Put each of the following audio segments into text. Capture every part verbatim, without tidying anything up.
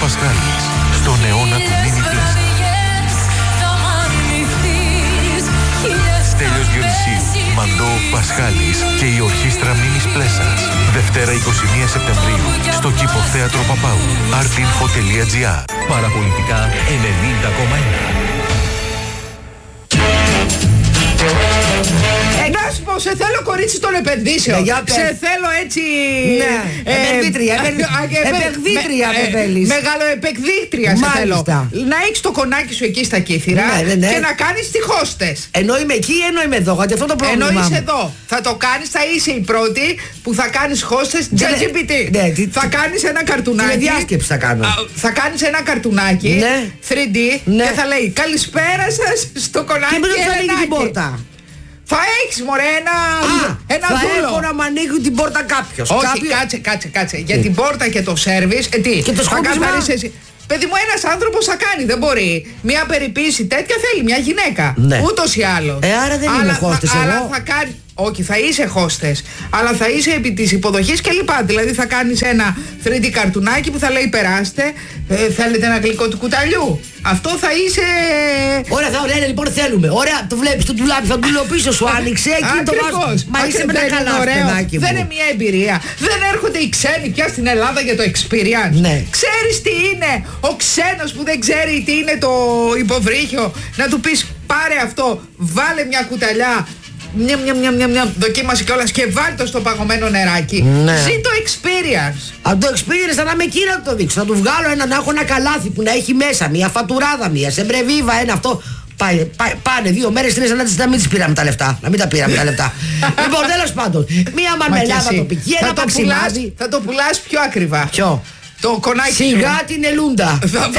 Πασχάλης στον αιώνα του Μίνι Πλέσα. Στέλιος Διονυσίου, Μαντώ Πασχάλης και η ορχήστρα Μίνις Πλέσας. Δευτέρα εικοστή πρώτη Σεπτεμβρίου στο Κήπο Θέατρο Παπάου. artinfo τελεία gr. Παραπολιτικά ενενήντα κόμμα ένα. Να σου πω, σε θέλω κορίτσι των επενδύσεων. Σε θέλω έτσι. Ναι, επενδύτρια. Επενδύτρια με θέλεις. Μεγαλοεπενδύτρια σε θέλω. Να έχεις το κονάκι σου εκεί στα κύθυρα και να κάνεις τη χώστες. Ενώ είμαι εκεί, ενώ είμαι εδώ. Γιατί αυτό το πρόβλημα. Ενώ είσαι εδώ. Θα το κάνεις, θα είσαι η πρώτη που θα κάνεις χώστες ChatGPT. Θα κάνεις ένα καρτουνάκι. Τι διάσκεψη θα κάνω. Θα κάνεις ένα καρτουνάκι θρι ντι και θα λέει καλησπέρα σας στο κονάκι. Και μετά θα ανοίγει την πόρτα. Θα έχεις μωρέ ένα, Α, ένα θα δούλο. έχω να μ' ανοίγουν την πόρτα κάποιος. Όχι, Κάποιο... κάτσε, κάτσε, κάτσε. Για την πόρτα και το σέρβις, ε, τι, και το θα καθαρίσεις εσύ. Παιδί μου, ένας άνθρωπος θα κάνει, δεν μπορεί. Μια περιποίηση τέτοια θέλει μια γυναίκα. Ναι. Ούτως ή άλλως. Ε, άρα δεν είμαι χώστες εγώ. Αλλά θα κάνει. Όχι, θα είσαι χώστες. Αλλά θα είσαι επί της υποδοχής και λοιπά. Δηλαδή θα κάνεις ένα θρι ντι καρτουνάκι που θα λέει περάστε. Ε, θέλετε ένα γλυκό του κουταλιού. Αυτό θα είσαι. Ωραία, θα ωραία, λοιπόν θέλουμε. Ωραία, το βλέπεις το τουλάπι, θα του πίσω σου άνοιξε. Εκεί το βάζω. Μα είσαι με τα καλά παιδάκι μου. Δεν είναι μια εμπειρία. Δεν έρχονται οι ξένοι πια στην Ελλάδα για το experience. Ναι. Ξέρεις τι είναι ο ξένος που δεν ξέρει τι είναι το υποβρύχιο. Να του πεις πάρε αυτό, βάλε μια κουταλιά. Μια, μια, μια, μια, μια, δοκίμασε κιόλας και βάλει το στο παγωμένο νεράκι. Ναι. Ζει το experience. Από το experience θα είμαι εκεί να το δείξω. Θα του βγάλω ένα, να έχω ένα καλάθι που να έχει μέσα μια φατουράδα, μια σεμπρεβίβα, ένα αυτό. Πάει, πάει, πάνε δύο μέρες, τρεις να, να μην τις πήραμε τα λεφτά. Να μην τα πήραμε τα λεφτά. Λοιπόν, τέλος πάντων, μια μαρμελάδα τοπική, ένα παξιμάδι. Θα το πουλάς πιο ακριβά. Ποιο? Το κονάκι. Σιγά την ελούντα. Θα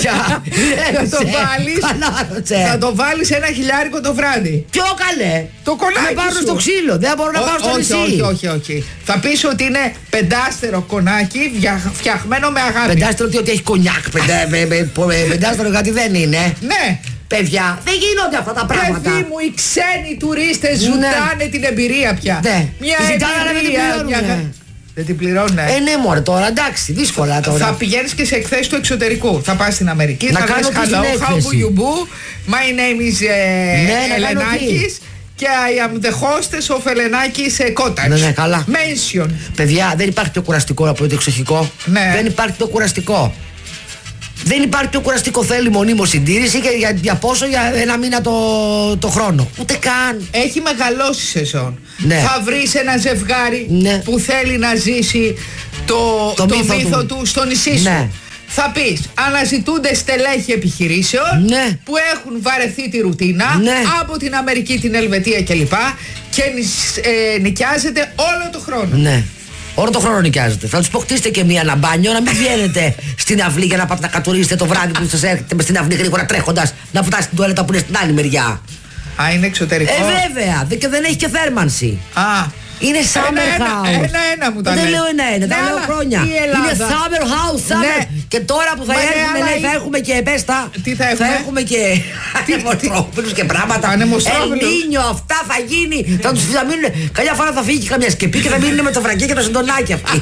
το βάλεις. Θα το βάλεις ένα χιλιάρικο το βράδυ. Ποιο καλέ? Το κονάκι. Να πάρω στο ξύλο. Δεν μπορώ να πάω στο νησί. Όχι, όχι, όχι. Θα πεις ότι είναι πεντάστερο κονάκι φτιαχμένο με αγάπη. Πεντάστερο ότι έχει κονιάκ. Πεντάστερο γιατί δεν είναι. Ναι. Παιδιά, δεν γίνονται αυτά τα πράγματα. Παιδί μου, οι ξένοι τουρίστες ζουτάνε την εμπειρία πια. Μια εμπειρία. Δεν την πληρώνουν. Ε, ναι, μωρέ, τώρα εντάξει, δύσκολα τώρα. Θα πηγαίνεις και σε εκθέσεις του εξωτερικού. Θα πας στην Αμερική, να θα κάνεις hello, how do you do, my name is uh, Ελενάκης και I am the hostess of Ελενάκης Cottage. Ναι, ναι, καλά. Mention. Παιδιά, δεν υπάρχει πιο κουραστικό από το εξοχικό. Ναι. Δεν υπάρχει πιο κουραστικό. Δεν υπάρχει πιο κουραστικό, θέλει μονίμως συντήρηση και για, για πόσο, για ένα μήνα το, το χρόνο. Ούτε καν. Έχει μεγαλώσει η σεζόν. Ναι. Θα βρεις ένα ζευγάρι ναι. που θέλει να ζήσει το, το, το μύθο, μύθο του. του στο νησί σου. Ναι. Θα πεις, αναζητούνται στελέχη επιχειρήσεων ναι. που έχουν βαρεθεί τη ρουτίνα ναι. από την Αμερική, την Ελβετία κλπ. Και ε, νοικιάζεται όλο το χρόνο. Ναι. Όλο το χρόνο νοικιάζετε. Θα του πω χτίστε και μία ένα μπάνιο, να μην βγαίνετε στην αυλή για να πάτε να κατουρίσετε το βράδυ που σας έρχεται με στην αυλή γρήγορα τρέχοντας να φτάσει στην τουαλέτα που είναι στην άλλη μεριά. Α, είναι εξωτερικό. Ε, βέβαια. Και δεν έχει και θέρμανση. Α. Είναι summer ένα, house. Ένα, ένα, ένα μου τα λέει. Δεν λέω ένα-ένα, τα ναι, λέω χρόνια. Είναι summer house, summer. Ναι. Και τώρα που θα Μα έρθουμε, λέει, θα έχουμε και πέστα. Τι θα έχουμε? Θα έχουμε και ανεμοστρόφιλους και πράγματα. Ελνίνιο, αυτά θα γίνει. Θα τους θα μείνουν. Καμιά φορά θα φύγει και καμιά σκεπή και θα μείνουν με το φραγκί και το συντονάκι αυτοί.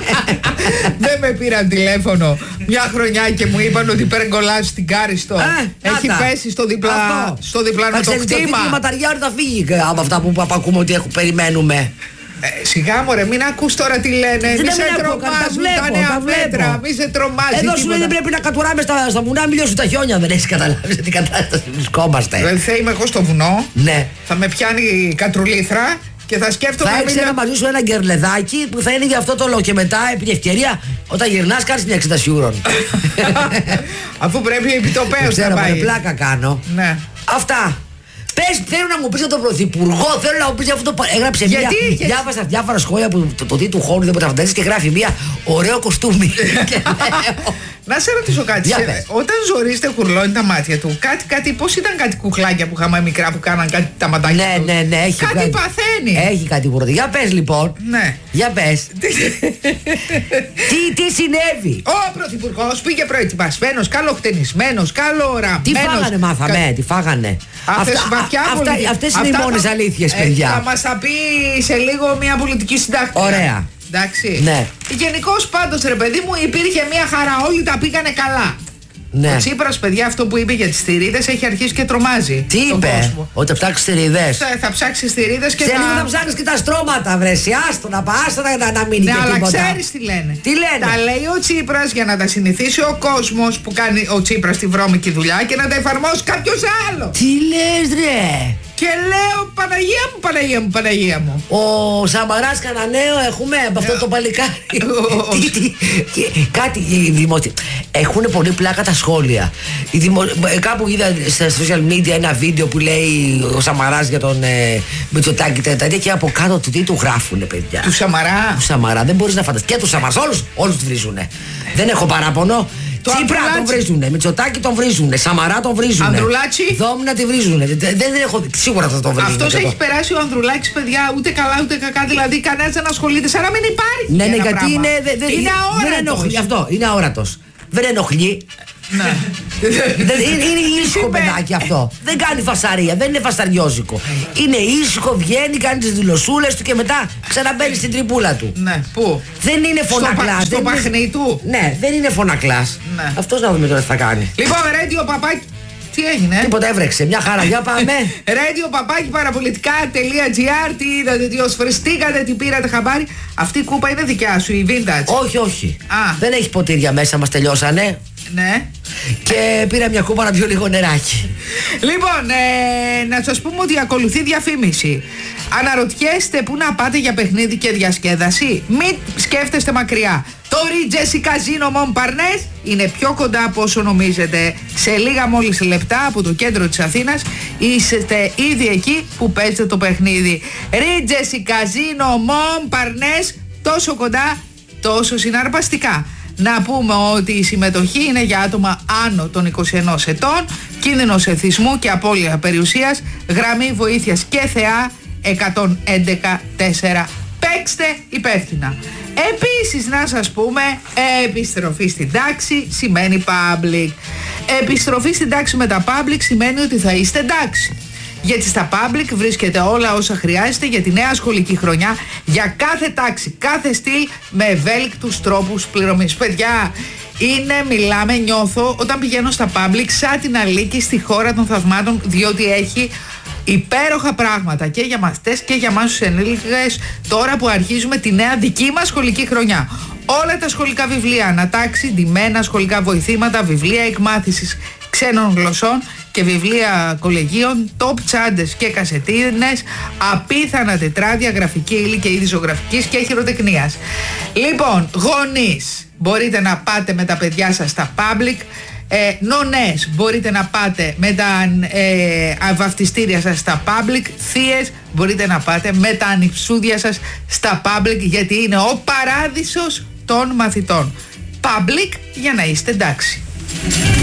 Δεν με πήραν τηλέφωνο μια χρονιά και μου είπαν ότι περγκολάζει στην Κάριστο. Έχει πέσει στο διπλανό το κτήμα. Η ματαριά θα φύγει από αυτά που ακούμε ότι περιμένουμε. Ε, σιγά μωρέ, μην ακούς τώρα τι λένε. Μη σε τρομάζουν τα νέα μέτρα. Μη σε τρομάζει. Εδώ σου λέει δεν πρέπει να κατουράμε στα, στα βουνά, μην λιώσουν τα χιόνια. Δεν έχεις καταλάβει σε τι κατάσταση βρισκόμαστε. Δεν θα είμαι εγώ στο βουνό. Ναι. Θα με πιάνει κατρουλήθρα και θα σκέφτομαι. Θα έχεις ένα μαζί σου ένα γκερλεδάκι που θα είναι για αυτό το λόγο. Και μετά επί την ευκαιρία όταν γυρνάς κάνεις μια εξήντα ώρων. Αφού πρέπει επιτοπέως να πάει. Πλάκα κάνω. Ναι. Αυτά. Πες, θέλω να μου πεις για τον Πρωθυπουργό, θέλω να μου πεις για αυτό το. Έγραψε γιατί, μία. γιατί? Διάβασα διάφορα σχόλια που το, το τι του χώρου δεν μπορεί να φανταστείς και γράφει μία ωραίο κοστούμι. Να σε ρωτήσω κάτι. Σε, όταν ζορίζεται χουρλώνει τα μάτια του, κάτι, κάτι, πώς ήταν κάτι κουκλάκια που είχαμε μικρά που κάναν κάτι τα ματάκια ναι, του. Ναι, ναι, έχει κάτι, κάτι παθαίνει. Έχει κάτι πρώτα. Για πες λοιπόν. Ναι. Για πες. τι, τι συνέβη. Ο Πρωθυπουργός πήγε προετοιμασμένος, καλοχτενισμένος, καλοοραμένος. Τι φάγανε, μάθαμε, κα... τι φάγανε. Αυτές, αυτά, αυτά, αυτές είναι οι μόνες αλήθειες, παιδιά. Θα μας τα πει σε λίγο μια πολιτική συντάκτρια. Ωραία. Εντάξει. Ναι. Γενικώς πάντως ρε παιδί μου υπήρχε μια χαρά, όλοι τα πήγανε καλά. Ναι. Ο Τσίπρας, παιδιά, αυτό που είπε για τις θηρίδες έχει αρχίσει και τρομάζει. Τι τον είπε, κόσμο. ότι θα ψάξει θηρίδες. Θα, θα ψάξει θηρίδες και Σε θα... λίγο θα ψάχνεις και τα στρώματα, βρε. Άστο να πας, άστο να, να, να μείνει Ναι, και αλλά τίποτα. ξέρεις τι λένε. Τι λένε. Τα λέει ο Τσίπρας για να τα συνηθίσει ο κόσμος που κάνει ο Τσίπρας τη βρώμικη δουλειά και να τα εφαρμόσει κάποιος άλλο. Τι λες ρε. Και λέω Παναγία μου, Παναγία μου, Παναγία μου. Ο Σαμαράς κανένα νέο έχουμε από αυτό το παλικάρι. ο- Τι- τι- και- Κάτι οι δημόσιοι. Έχουν πολύ πλάκα τα σχόλια. Οι δημο- ε, Κάπου είδα στα social media ένα βίντεο που λέει ο Σαμαράς για τον ε, Μητσοτάκη τα τέτοια και από κάτω του τι του γράφουνε, παιδιά. Του Σαμαρά. Του Σαμαρά, δεν μπορείς να φανταστείς. Και του Σαμαράς, όλους, όλους τους βρίζουνε. Δεν έχω παράπονο. Το Τσίπρα τον Ανδρουλάτσι. βρίζουνε, Μητσοτάκη τον βρίζουνε, Σαμαρά τον βρίζουνε. Ανδρουλάτσι. Δόμνα τη βρίζουνε. Δεν, δεν έχω, σίγουρα θα τον βρίζουνε. Αυτός και έχει το. περάσει ο Ανδρουλάκης, παιδιά, ούτε καλά ούτε κακά. Δηλαδή κανένας δεν ασχολείται, σαν να μην υπάρχει. Ναι, ναι, ένα γιατί πράγμα. είναι. δε- δε- είναι δεν ενοχλεί. αόρατος. Αυτό, είναι αόρατος. Δεν ενοχλεί. Ναι. Δεν- είναι είναι ήσυχο είπε. παιδάκι αυτό. Δεν κάνει φασαρία, δεν είναι φασταριόζικο. Είναι ήσυχο, βγαίνει, κάνει τις δηλωσούλες του και μετά ξαναμπαίνει στην τρυπούλα του. Ναι, πού? Δεν είναι Στο, φωνακλάς. πα, στο δεν είναι- παχνί του. Ναι, δεν είναι φωνακλάς. Ναι. Αυτός να δούμε τώρα τι θα κάνει. Λοιπόν, ρέντιο παπάκι. Τι έγινε? Τίποτα έβρεξε, μια χαρά. Για πάμε. Radio παπάκι παραπολιτικά.gr. Τι είδατε, τι οσφριστήκατε, τι πήρατε χαμπάρι. Αυτή η κούπα είναι δικιά σου, η vintage. Όχι, όχι. Α. Δεν έχει ποτήρια μέσα, μας τελειώσανε. Ναι. Και πήρα μια κούπα να πιω λίγο νεράκι. Λοιπόν, ε, να σας πούμε ότι ακολουθεί διαφήμιση. Αναρωτιέστε πού να πάτε για παιχνίδι και διασκέδαση? Μην σκέφτεστε μακριά. Το Regency Casino Montparnasse είναι πιο κοντά από όσο νομίζετε. Σε λίγα μόλις λεπτά από το κέντρο της Αθήνας είστε ήδη εκεί που παίζετε το παιχνίδι. Regency Casino Montparnasse, τόσο κοντά, τόσο συναρπαστικά. Να πούμε ότι η συμμετοχή είναι για άτομα άνω των είκοσι ενός ετών, κίνδυνος εθισμού και απώλεια περιουσίας, γραμμή βοήθειας και ΘΕΑ εκατόν έντεκα τέσσερα. Παίξτε υπεύθυνα. Επίσης να σας πούμε, επιστροφή στην τάξη σημαίνει public. Επιστροφή στην τάξη με τα public σημαίνει ότι θα είστε εντάξει. Γιατί στα public βρίσκεται όλα όσα χρειάζεται για τη νέα σχολική χρονιά, για κάθε τάξη, κάθε στυλ, με ευέλικτους τρόπους πληρωμής. Παιδιά, είναι, μιλάμε, νιώθω όταν πηγαίνω στα public σαν την Αλίκη στη χώρα των θαυμάτων, διότι έχει υπέροχα πράγματα και για μαθητές και για εμάς τους ενήλικες τώρα που αρχίζουμε τη νέα δική μας σχολική χρονιά. Όλα τα σχολικά βιβλία ανατάξει, ντυμένα σχολικά βοηθήματα, βιβλία εκμάθησης ξένων γλωσσών και βιβλία κολεγίων, top τσάντες και κασετίνες, απίθανα τετράδια, γραφική ύλη και είδη ζωγραφικής και χειροτεχνίας. Λοιπόν, γονείς, μπορείτε να πάτε με τα παιδιά σας στα public. Ε, νονές, μπορείτε να πάτε με τα ε, βαφτιστήρια σας στα public. Θείες, μπορείτε να πάτε με τα ανιψούδια σας στα public, γιατί είναι ο παράδεισος των μαθητών. Public για να είστε εντάξει.